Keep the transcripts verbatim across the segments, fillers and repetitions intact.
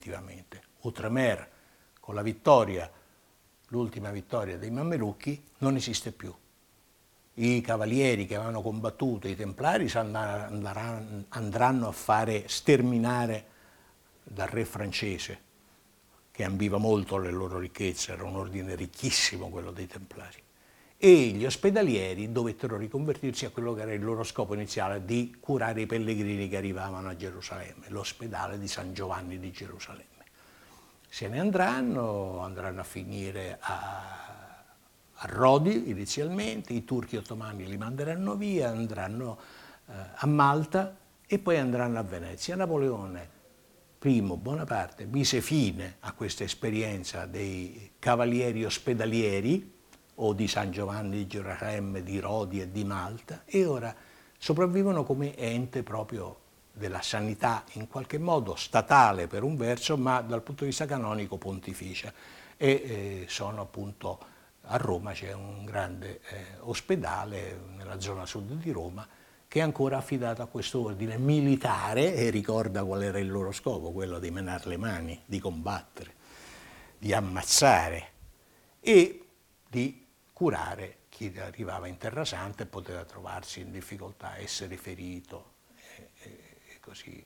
effettivamente. Outremer, con la vittoria, l'ultima vittoria dei Mammelucchi, non esiste più. I cavalieri che avevano combattuto i Templari andranno a fare sterminare dal re francese, che ambiva molto alle loro ricchezze, era un ordine ricchissimo quello dei Templari. E gli ospedalieri dovettero riconvertirsi a quello che era il loro scopo iniziale, di curare i pellegrini che arrivavano a Gerusalemme, l'ospedale di San Giovanni di Gerusalemme. Se ne andranno, andranno a finire a, a Rodi inizialmente, i turchi ottomani li manderanno via, andranno eh, a Malta e poi andranno a Venezia. Napoleone Primo Bonaparte mise fine a questa esperienza dei cavalieri ospedalieri o di San Giovanni di Gerusalemme, di Rodi e di Malta, e ora sopravvivono come ente proprio della sanità, in qualche modo statale per un verso, ma dal punto di vista canonico pontificia. E eh, sono appunto a Roma, c'è un grande eh, ospedale nella zona sud di Roma, che è ancora affidato a questo ordine militare e ricorda qual era il loro scopo, quello di menare le mani, di combattere, di ammazzare e di curare chi arrivava in Terra Santa e poteva trovarsi in difficoltà, essere ferito e, e, e così.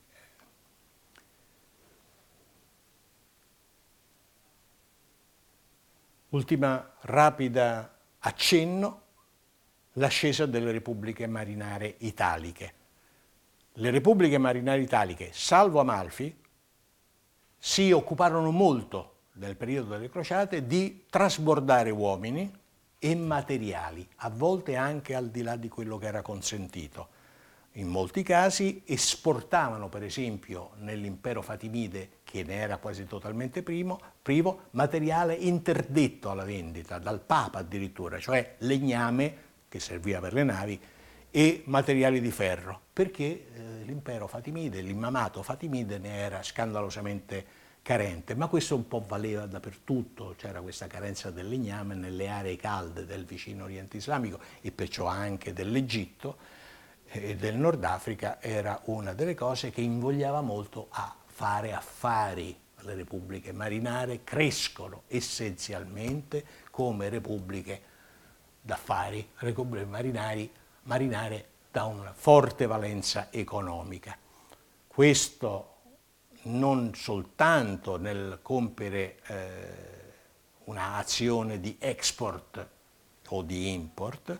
Ultima rapida accenno, l'ascesa delle repubbliche marinare italiche. Le repubbliche marinare italiche, salvo Amalfi, si occuparono molto nel periodo delle crociate di trasbordare uomini e materiali, a volte anche al di là di quello che era consentito. In molti casi esportavano, per esempio, nell'impero Fatimide, che ne era quasi totalmente primo, privo, materiale interdetto alla vendita, dal Papa addirittura, cioè legname, che serviva per le navi, e materiali di ferro, perché eh, l'impero Fatimide, l'immamato Fatimide ne era scandalosamente carente, ma questo un po' valeva dappertutto, c'era questa carenza del legname nelle aree calde del vicino Oriente Islamico e perciò anche dell'Egitto e del Nord Africa, era una delle cose che invogliava molto a fare affari. Le repubbliche marinare crescono essenzialmente come repubbliche d'affari, repubbliche marinari, marinare da una forte valenza economica. Questo non soltanto nel compiere eh, un'azione di export o di import,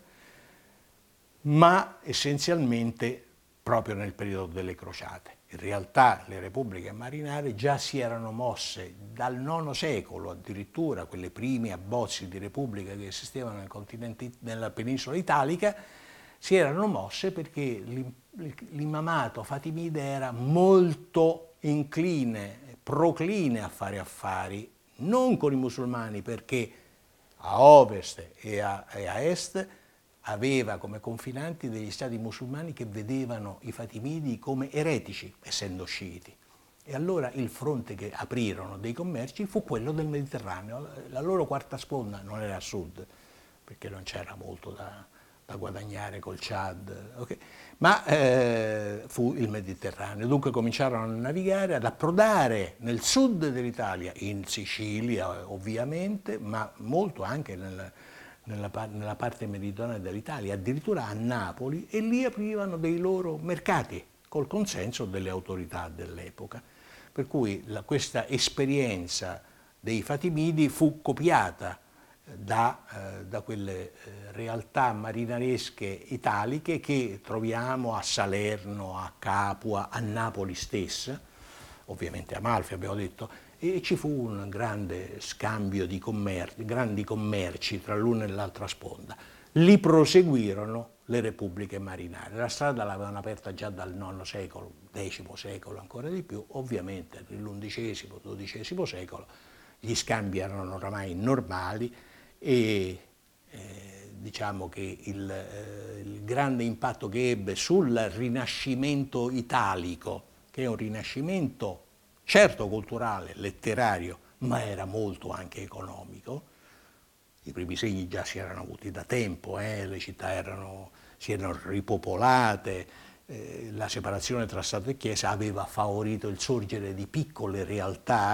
ma essenzialmente proprio nel periodo delle crociate. In realtà le repubbliche marinare già si erano mosse dal nono secolo, addirittura quelle prime abbozzi di repubblica che esistevano nel continente, nella penisola italica, si erano mosse perché l'immamato Fatimide era molto incline, procline a fare affari, non con i musulmani, perché a ovest e a, e a est aveva come confinanti degli stati musulmani che vedevano i Fatimidi come eretici, essendo sciiti. E allora il fronte che aprirono dei commerci fu quello del Mediterraneo. La loro quarta sponda non era a sud, perché non c'era molto da, da guadagnare col Chad, okay? Ma eh, fu il Mediterraneo. Dunque cominciarono a navigare, ad approdare nel sud dell'Italia, in Sicilia ovviamente, ma molto anche nel Nella, nella parte meridionale dell'Italia, addirittura a Napoli, e lì aprivano dei loro mercati col consenso delle autorità dell'epoca. Per cui la, questa esperienza dei Fatimidi fu copiata da, eh, da quelle eh, realtà marinaresche italiche che troviamo a Salerno, a Capua, a Napoli stessa, ovviamente a Amalfi abbiamo detto, e ci fu un grande scambio di commerci, grandi commerci tra l'una e l'altra sponda. Li proseguirono le repubbliche marinare. La strada l'avevano aperta già dal nono secolo, decimo secolo ancora di più, ovviamente nell'undicesimo, dodicesimo secolo gli scambi erano oramai normali e eh, diciamo che il, eh, il grande impatto che ebbe sul rinascimento italico, che è un rinascimento certo culturale, letterario, ma era molto anche economico. I primi segni già si erano avuti da tempo, eh? Le città erano, si erano ripopolate, eh, la separazione tra Stato e Chiesa aveva favorito il sorgere di piccole realtà